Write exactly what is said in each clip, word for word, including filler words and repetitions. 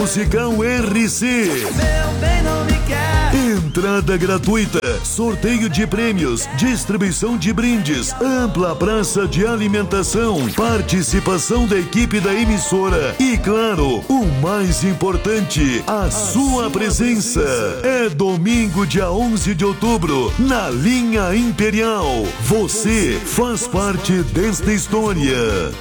Musical R C. Meu bem não me quer. Entrada gratuita, sorteio de prêmios, distribuição de brindes, ampla praça de alimentação, participação da equipe da emissora e, claro, o mais importante, a, a sua, sua presença. presença. É domingo, dia onze de outubro, na Linha Imperial. Você faz parte desta história.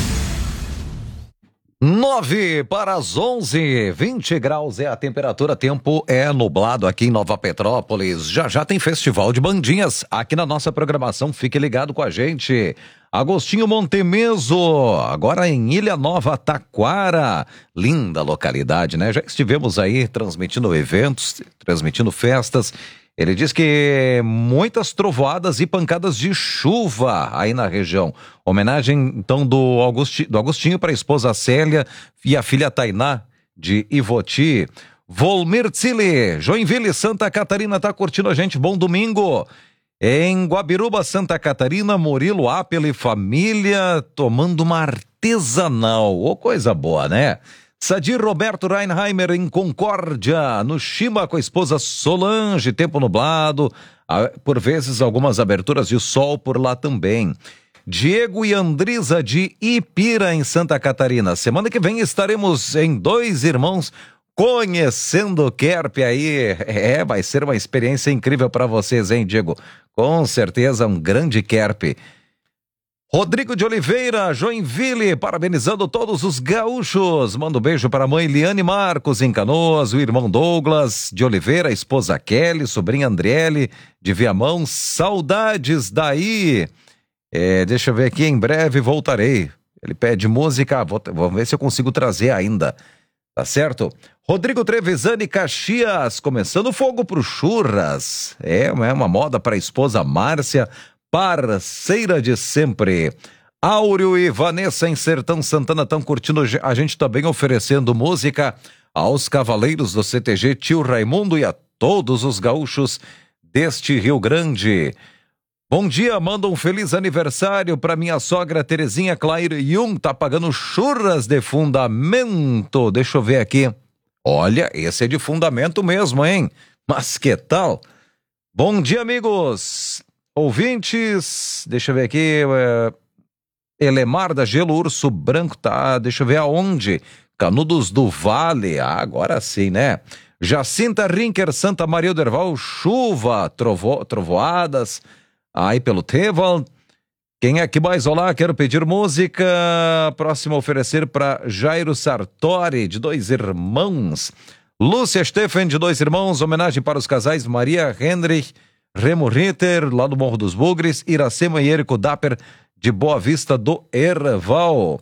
Nove para as onze, vinte graus é a temperatura, tempo é nublado aqui em Nova Petrópolis. Já já tem festival de bandinhas aqui na nossa programação, fique ligado com a gente. Agostinho Montemeso, agora em Ilha Nova, Taquara, linda localidade, né? Já estivemos aí transmitindo eventos, transmitindo festas. Ele diz que muitas trovoadas e pancadas de chuva aí na região. Homenagem, então, do, Augusti, do Agostinho para a esposa Célia e a filha Tainá, de Ivoti. Volmir Tzili, Joinville, Santa Catarina, tá curtindo a gente. Bom domingo. Em Guabiruba, Santa Catarina, Murilo Apple e família tomando uma artesanal. Ô, coisa boa, né? Sadir Roberto Reinheimer em Concórdia, no Chima com a esposa Solange, tempo nublado, por vezes algumas aberturas de sol por lá também. Diego e Andrisa de Ipira, em Santa Catarina. Semana que vem estaremos em Dois Irmãos, conhecendo o Kerp aí. É, vai ser uma experiência incrível para vocês, hein, Diego? Com certeza, um grande Kerp. Rodrigo de Oliveira, Joinville, parabenizando todos os gaúchos. Manda um beijo para a mãe Liane Marcos, em Canoas, o irmão Douglas de Oliveira, a esposa Kelly, sobrinha Andriele de Viamão. Saudades daí. É, deixa eu ver aqui, em breve voltarei. Ele pede música, vou, vamos ver se eu consigo trazer ainda. Tá certo? Rodrigo Trevisani, Caxias, começando fogo pro churras. É, é uma moda para a esposa Márcia, parceira de sempre. Áureo e Vanessa em Sertão Santana estão curtindo a gente, também oferecendo música aos cavaleiros do C T G Tio Raimundo e a todos os gaúchos deste Rio Grande. Bom dia, manda um feliz aniversário para minha sogra Terezinha Claire Jung, tá pagando churras de fundamento. Deixa eu ver aqui. Olha, esse é de fundamento mesmo, hein? Mas que tal? Bom dia, amigos ouvintes, deixa eu ver aqui, é, Elemar da Gelo Urso Branco, tá, deixa eu ver aonde, Canudos do Vale, ah, agora sim, né? Jacinta Rinker, Santa Maria do Herval, chuva, trovo, trovoadas, aí pelo Teval. Quem é que mais? Olá, quero pedir música, próximo a oferecer para Jairo Sartori, de Dois Irmãos. Lúcia Steffen, de Dois Irmãos, homenagem para os casais Maria Hendrich, Remo Ritter, lá do Morro dos Bugres, Iracema e Érico Dapper, de Boa Vista do Herval.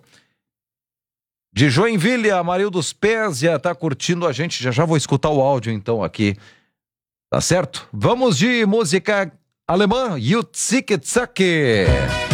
De Joinville, a Marildos Pésia tá curtindo a gente, já já vou escutar o áudio então aqui, tá certo? Vamos de música alemã, Yutzike Tzake.